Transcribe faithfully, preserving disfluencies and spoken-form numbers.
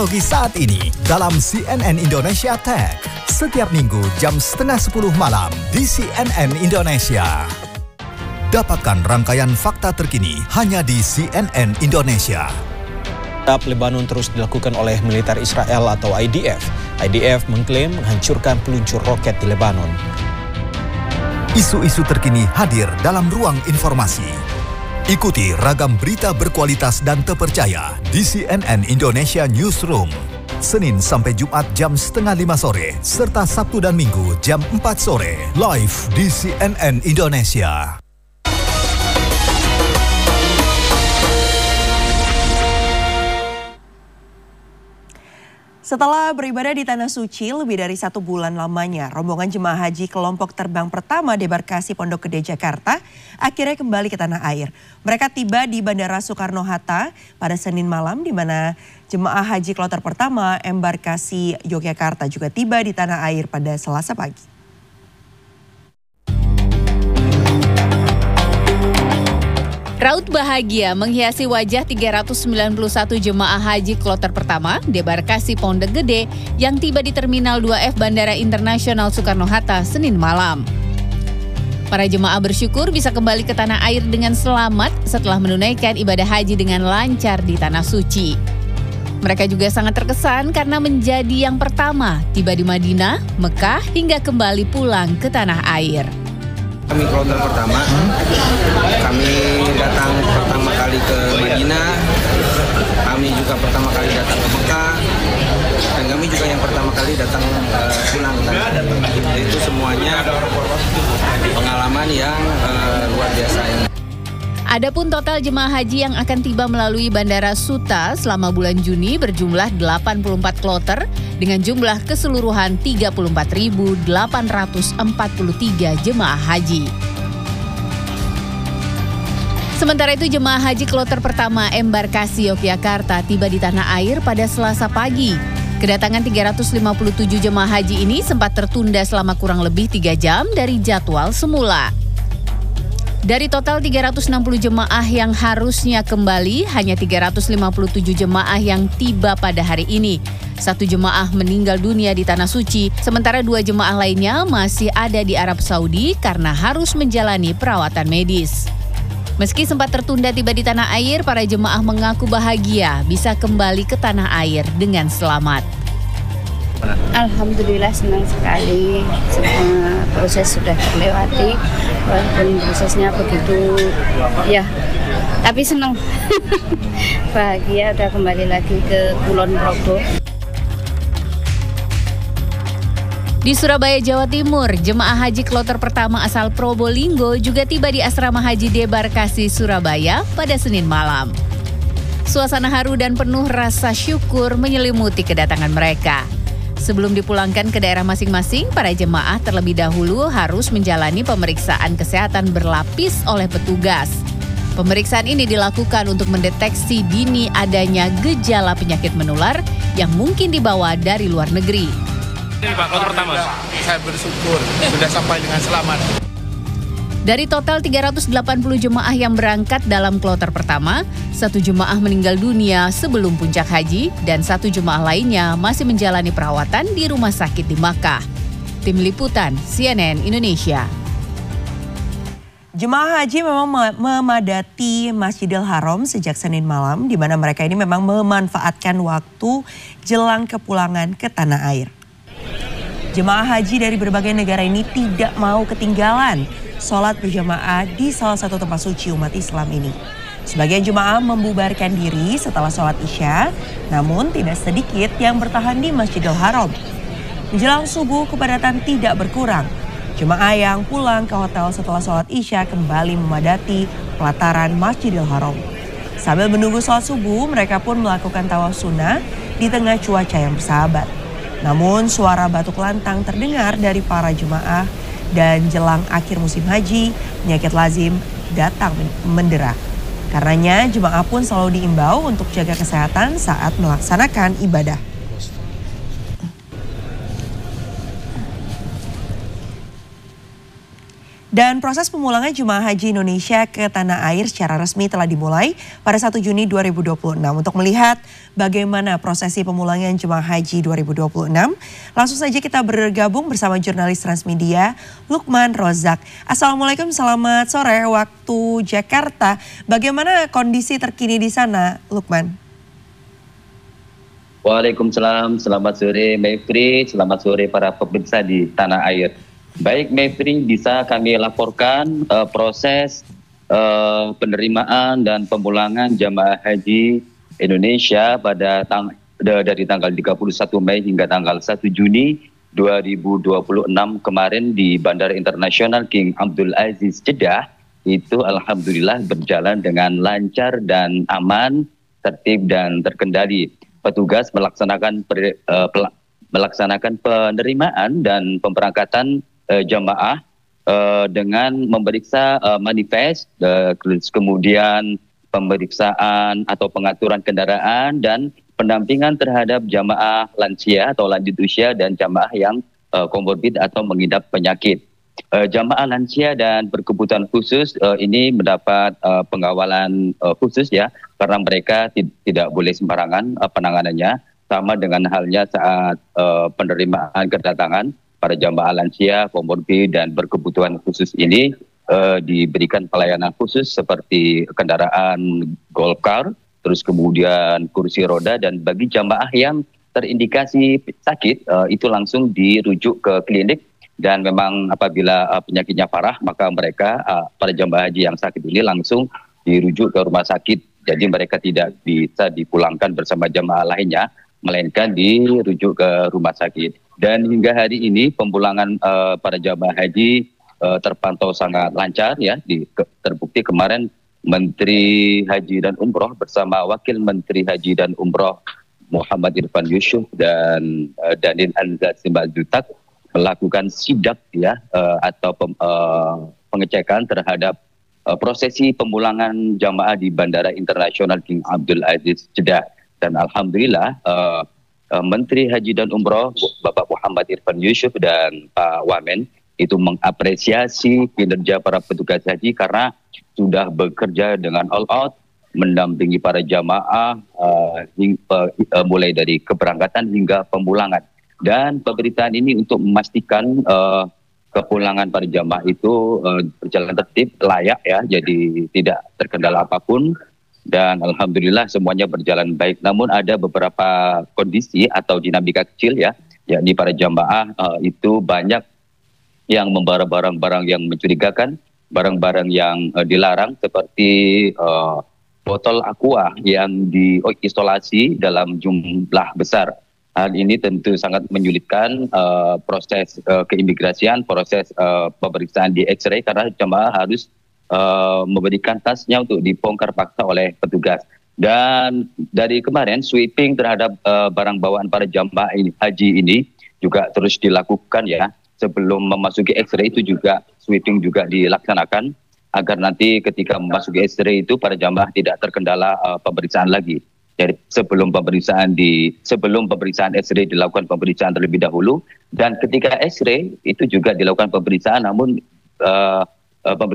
Teknologi saat ini dalam C N N Indonesia Tech. Setiap minggu jam setengah sepuluh malam di C N N Indonesia. Dapatkan rangkaian fakta terkini hanya di C N N Indonesia. Terhadap Lebanon terus dilakukan oleh militer Israel atau I D F. I D F mengklaim menghancurkan peluncur roket di Lebanon. Isu-isu terkini hadir dalam ruang informasi. Ikuti ragam berita berkualitas dan terpercaya di C N N Indonesia Newsroom. Senin sampai Jumat jam setengah lima sore, serta Sabtu dan Minggu jam empat sore. Live di C N N Indonesia. Setelah beribadah di Tanah Suci lebih dari satu bulan lamanya, rombongan jemaah haji kelompok terbang pertama debarkasi Pondok Gede Jakarta akhirnya kembali ke tanah air. Mereka tiba di Bandara Soekarno-Hatta pada Senin malam, di mana jemaah haji kloter pertama embarkasi Yogyakarta juga tiba di tanah air pada Selasa pagi. Raut bahagia menghiasi wajah tiga ratus sembilan puluh satu jemaah haji kloter pertama debarkasi Pondok Gede yang tiba di Terminal dua F Bandara Internasional Soekarno-Hatta Senin malam. Para jemaah bersyukur bisa kembali ke tanah air dengan selamat setelah menunaikan ibadah haji dengan lancar di Tanah Suci. Mereka juga sangat terkesan karena menjadi yang pertama tiba di Madinah, Mekah hingga kembali pulang ke tanah air. Kami kloter pertama, kami datang pertama kali ke Madinah, kami juga pertama kali datang ke Mekah, dan kami juga yang pertama kali datang uh, pulang ke tanah air. Itu semuanya pengalaman yang uh, luar biasa. Adapun total jemaah haji yang akan tiba melalui Bandara Suta selama bulan Juni berjumlah delapan puluh empat kloter dengan jumlah keseluruhan tiga puluh empat ribu delapan ratus empat puluh tiga jemaah haji. Sementara itu jemaah haji kloter pertama embarkasi Yogyakarta tiba di tanah air pada Selasa pagi. Kedatangan tiga ratus lima puluh tujuh jemaah haji ini sempat tertunda selama kurang lebih tiga jam dari jadwal semula. Dari total tiga ratus enam puluh jemaah yang harusnya kembali, hanya tiga ratus lima puluh tujuh jemaah yang tiba pada hari ini. Satu jemaah meninggal dunia di Tanah Suci, sementara dua jemaah lainnya masih ada di Arab Saudi karena harus menjalani perawatan medis. Meski sempat tertunda tiba di tanah air, para jemaah mengaku bahagia bisa kembali ke tanah air dengan selamat. Alhamdulillah senang sekali, semua proses sudah terlewati, walaupun prosesnya begitu ya, tapi senang, bahagia udah kembali lagi ke Kulon Progo. Di Surabaya, Jawa Timur, jemaah haji kloter pertama asal Probolinggo juga tiba di Asrama Haji Debarkasi Surabaya pada Senin malam. Suasana haru dan penuh rasa syukur menyelimuti kedatangan mereka. Sebelum dipulangkan ke daerah masing-masing, para jemaah terlebih dahulu harus menjalani pemeriksaan kesehatan berlapis oleh petugas. Pemeriksaan ini dilakukan untuk mendeteksi dini adanya gejala penyakit menular yang mungkin dibawa dari luar negeri. Ini Pak, kloter pertama, saya bersyukur sudah sampai dengan selamat. Dari total tiga ratus delapan puluh jemaah yang berangkat dalam kloter pertama, satu jemaah meninggal dunia sebelum puncak haji dan satu jemaah lainnya masih menjalani perawatan di rumah sakit di Makkah. Tim Liputan C N N Indonesia. Jemaah haji memang memadati Masjidil Haram sejak Senin malam, di mana mereka ini memang memanfaatkan waktu jelang kepulangan ke tanah air. Jemaah haji dari berbagai negara ini tidak mau ketinggalan sholat berjamaah di salah satu tempat suci umat Islam ini. Sebagian jemaah membubarkan diri setelah sholat Isya, namun tidak sedikit yang bertahan di Masjidil Haram. Menjelang subuh, kepadatan tidak berkurang. Jemaah yang pulang ke hotel setelah sholat Isya kembali memadati pelataran Masjidil Haram. Sambil menunggu sholat subuh, mereka pun melakukan tawaf sunnah di tengah cuaca yang bersahabat. Namun suara batuk lantang terdengar dari para jemaah. Dan jelang akhir musim haji, penyakit lazim datang mendera. Karenanya jemaah pun selalu diimbau untuk jaga kesehatan saat melaksanakan ibadah. Dan proses pemulangan jemaah haji Indonesia ke tanah air secara resmi telah dimulai pada satu Juni dua ribu dua puluh enam. Untuk melihat bagaimana prosesi pemulangan jemaah haji dua ribu dua puluh enam, langsung saja kita bergabung bersama jurnalis Transmedia Lukman Rozak. Assalamualaikum, selamat sore waktu Jakarta. Bagaimana kondisi terkini di sana, Lukman? Waalaikumsalam, selamat sore Mevri, selamat sore para pemirsa di tanah air. Baik Mevri, bisa kami laporkan uh, proses uh, penerimaan dan pemulangan jamaah haji Indonesia pada tang dari tanggal tiga puluh satu Mei hingga tanggal satu Juni dua ribu dua puluh enam kemarin di Bandara Internasional King Abdul Aziz Jeddah itu alhamdulillah berjalan dengan lancar dan aman, tertib dan terkendali. Petugas melaksanakan per, uh, pel melaksanakan penerimaan dan pemberangkatan uh, jamaah uh, dengan memeriksa uh, manifest, uh, kemudian pemeriksaan atau pengaturan kendaraan dan pendampingan terhadap jamaah lansia atau lanjut usia dan jamaah yang uh, komorbid atau mengidap penyakit. Uh, jamaah lansia dan berkebutuhan khusus uh, ini mendapat uh, pengawalan uh, khusus ya, karena mereka tidak boleh sembarangan uh, penanganannya, sama dengan halnya saat uh, penerimaan kedatangan para jamaah lansia, komorbid dan berkebutuhan khusus ini uh, diberikan pelayanan khusus seperti kendaraan golf car, terus kemudian kursi roda, dan bagi jamaah yang terindikasi sakit uh, itu langsung dirujuk ke klinik. Dan memang apabila uh, penyakitnya parah, maka mereka uh, para jamaah haji yang sakit ini langsung dirujuk ke rumah sakit. Jadi mereka tidak bisa dipulangkan bersama jamaah lainnya, melainkan dirujuk ke rumah sakit. Dan hingga hari ini pemulangan uh, para jamaah haji uh, terpantau sangat lancar ya. Di, ke, terbukti kemarin Menteri Haji dan Umroh bersama Wakil Menteri Haji dan Umroh Muhammad Irfan Yusuf dan uh, Danil Anzar Simbal-Jutak melakukan sidak ya uh, atau pem, uh, pengecekan terhadap uh, prosesi pemulangan jamaah di Bandara Internasional King Abdul Aziz Jeddah. Dan alhamdulillah uh, uh, Menteri Haji dan Umroh Bapak Muhammad Irfan Yusuf dan Pak Wamen itu mengapresiasi kinerja para petugas haji karena sudah bekerja dengan all out mendampingi para jamaah uh, hing, uh, uh, mulai dari keberangkatan hingga pemulangan. Dan pemberitaan ini untuk memastikan uh, kepulangan para jamaah itu uh, berjalan tertib, layak ya, jadi tidak terkendala apapun. Dan alhamdulillah semuanya berjalan baik. Namun ada beberapa kondisi atau dinamika kecil ya, yakni para jamaah uh, itu banyak yang membawa barang-barang yang mencurigakan, barang-barang yang uh, dilarang seperti uh, botol aqua yang diisolasi dalam jumlah besar. Hal ini tentu sangat menyulitkan uh, proses uh, keimigrasian, proses uh, pemeriksaan di X-ray karena jamaah harus Uh, memberikan tasnya untuk dibongkar paksa oleh petugas. Dan dari kemarin sweeping terhadap uh, barang bawaan para jamaah ini, haji ini juga terus dilakukan ya. Sebelum memasuki X-ray itu juga sweeping juga dilaksanakan agar nanti ketika memasuki X-ray itu para jamaah tidak terkendala uh, pemeriksaan lagi. Jadi sebelum pemeriksaan di sebelum pemeriksaan X-ray dilakukan pemeriksaan terlebih dahulu, dan ketika X-ray itu juga dilakukan pemeriksaan, namun uh, uh, pemeriksaan